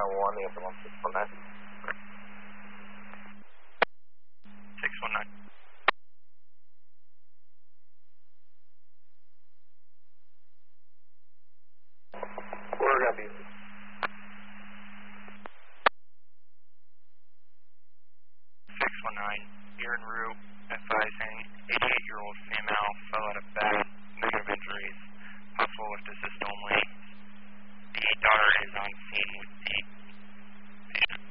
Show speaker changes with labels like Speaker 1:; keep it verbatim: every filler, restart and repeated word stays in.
Speaker 1: nine one, the ambulance six one nine.
Speaker 2: six one nine.
Speaker 1: We're going to be.
Speaker 2: six one nine, here en route, advising eighty-eight-year-old female fell out of bed, negative injuries, possible lift assist only. The daughter is on scene with the patient.